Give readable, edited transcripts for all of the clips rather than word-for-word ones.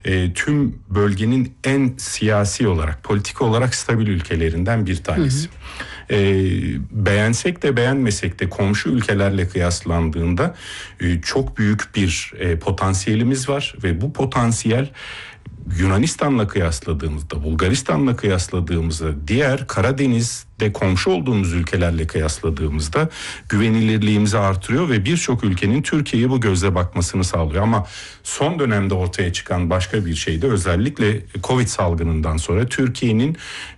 tüm bölgenin en siyasi olarak, politik olarak stabil ülkelerinden bir tanesi. Beğensek de beğenmesek de komşu ülkelerle kıyaslandığında çok büyük bir potansiyelimiz var ve bu potansiyel Yunanistan'la kıyasladığımızda, Bulgaristan'la kıyasladığımızda, diğer Karadeniz'de komşu olduğumuz ülkelerle kıyasladığımızda güvenilirliğimizi artırıyor ve birçok ülkenin Türkiye'ye bu gözle bakmasını sağlıyor. Ama son dönemde ortaya çıkan başka bir şey de özellikle Covid salgınından sonra Türkiye'nin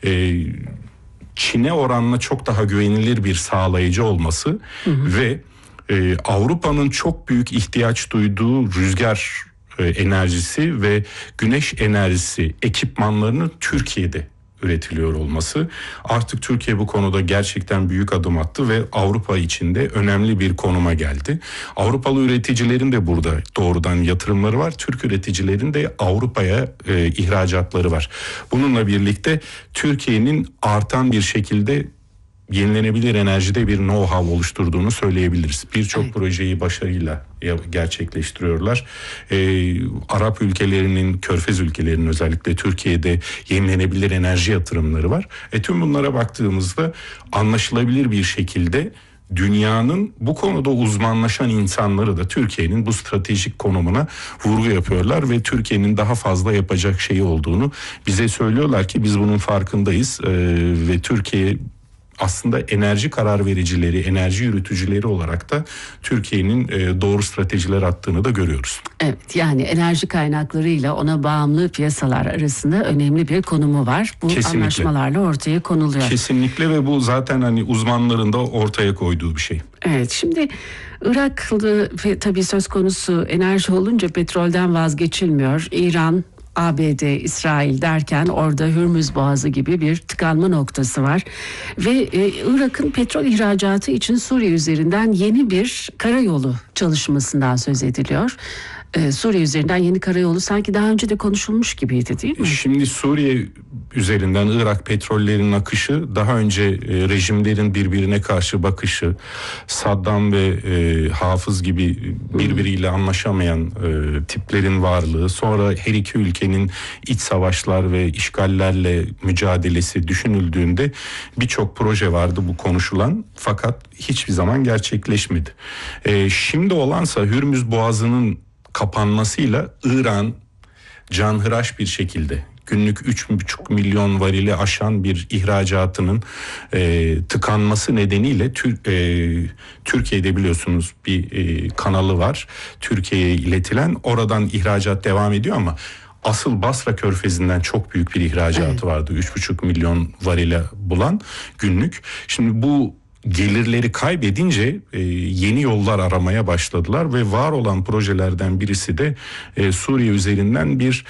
Çin'e oranla çok daha güvenilir bir sağlayıcı olması ve Avrupa'nın çok büyük ihtiyaç duyduğu rüzgar enerjisi ve güneş enerjisi ekipmanlarının Türkiye'de üretiliyor olması. Artık Türkiye bu konuda gerçekten büyük adım attı ve Avrupa içinde önemli bir konuma geldi. Avrupalı üreticilerin de burada doğrudan yatırımları var. Türk üreticilerin de Avrupa'ya ihracatları var. Bununla birlikte Türkiye'nin artan bir şekilde yenilenebilir enerjide bir know-how oluşturduğunu söyleyebiliriz. Birçok projeyi başarıyla gerçekleştiriyorlar. Arap ülkelerinin, Körfez ülkelerinin özellikle Türkiye'de yenilenebilir enerji yatırımları var. Tüm bunlara baktığımızda anlaşılabilir bir şekilde dünyanın bu konuda uzmanlaşan insanları da Türkiye'nin bu stratejik konumuna vurgu yapıyorlar ve Türkiye'nin daha fazla yapacak şeyi olduğunu bize söylüyorlar ki biz bunun farkındayız ve Türkiye aslında enerji karar vericileri, enerji yürütücüleri olarak da Türkiye'nin doğru stratejiler attığını da görüyoruz. Evet, yani enerji kaynaklarıyla ona bağımlı piyasalar arasında önemli bir konumu var. Bu Kesinlikle. Anlaşmalarla ortaya konuluyor. Kesinlikle ve bu zaten hani uzmanların da ortaya koyduğu bir şey. Evet, şimdi Iraklı ve tabii söz konusu enerji olunca petrolden vazgeçilmiyor. İran, ABD, İsrail derken orada Hürmüz Boğazı gibi bir tıkanma noktası var. Ve Irak'ın petrol ihracatı için Suriye üzerinden yeni bir karayolu çalışmasından söz ediliyor. Suriye üzerinden yeni karayolu sanki daha önce de konuşulmuş gibiydi, değil mi? Şimdi Suriye üzerinden Irak petrollerinin akışı, daha önce rejimlerin birbirine karşı bakışı, Saddam ve Hafız gibi birbiriyle anlaşamayan tiplerin varlığı, sonra her iki ülkenin iç savaşlar ve işgallerle mücadelesi düşünüldüğünde birçok proje vardı bu konuşulan, fakat hiçbir zaman gerçekleşmedi. Şimdi olansa Hürmüz Boğazı'nın kapanmasıyla İran canhıraş bir şekilde günlük 3,5 milyon varili aşan bir ihracatının tıkanması nedeniyle Türkiye'de biliyorsunuz bir kanalı var. Türkiye'ye iletilen, oradan ihracat devam ediyor ama asıl Basra Körfezi'nden çok büyük bir ihracatı vardı. 3,5 milyon varile bulan günlük. Şimdi bu gelirleri kaybedince yeni yollar aramaya başladılar ve var olan projelerden birisi de Suriye üzerinden bir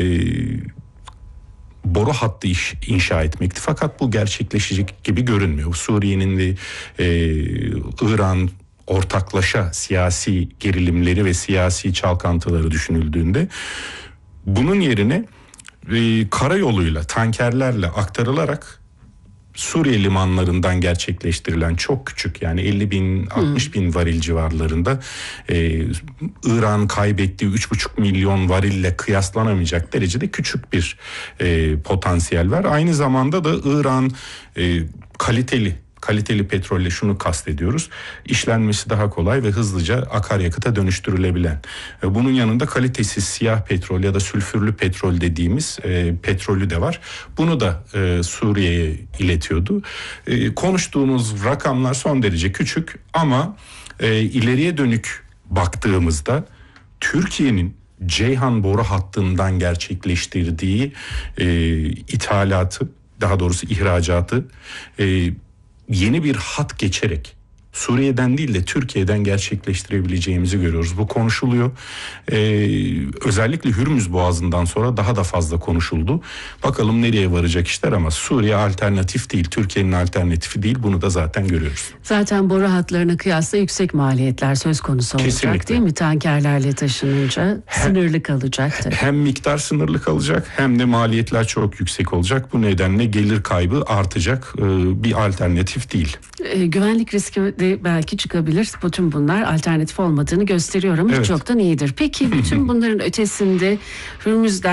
boru hattı inşa etmekti. Fakat bu gerçekleşecek gibi görünmüyor. Suriye'nin ve İran ortaklaşa siyasi gerilimleri ve siyasi çalkantıları düşünüldüğünde bunun yerine karayoluyla, tankerlerle aktarılarak Suriye limanlarından gerçekleştirilen çok küçük, yani 50 bin 60 bin varil civarlarında İran kaybettiği 3,5 milyon varille kıyaslanamayacak derecede küçük bir potansiyel var. Aynı zamanda da İran kaliteli petrolle şunu kastediyoruz: işlenmesi daha kolay ve hızlıca akaryakıta dönüştürülebilen. Bunun yanında kalitesiz siyah petrol ya da sülfürlü petrol dediğimiz petrolü de var. Bunu da Suriye'ye iletiyordu. Konuştuğumuz rakamlar son derece küçük ama ileriye dönük baktığımızda Türkiye'nin Ceyhan boru hattından gerçekleştirdiği ithalatı, daha doğrusu ihracatı yeni bir hat geçerek Suriye'den değil de Türkiye'den gerçekleştirebileceğimizi görüyoruz. Bu konuşuluyor. Özellikle Hürmüz Boğazı'ndan sonra daha da fazla konuşuldu. Bakalım nereye varacak işler, ama Suriye alternatif değil, Türkiye'nin alternatifi değil. Bunu da zaten görüyoruz. Zaten boru hatlarına kıyasla yüksek maliyetler söz konusu olacak. Kesinlikle. Değil mi? Tankerlerle taşınınca sınırlı kalacak tabii. Hem miktar sınırlı kalacak hem de maliyetler çok yüksek olacak. Bu nedenle gelir kaybı artacak. Bir alternatif değil. Güvenlik riski de belki çıkabilir. Bütün bunlar alternatif olmadığını gösteriyor ama çoktan iyidir. Peki bütün bunların ötesinde Hürmüz'den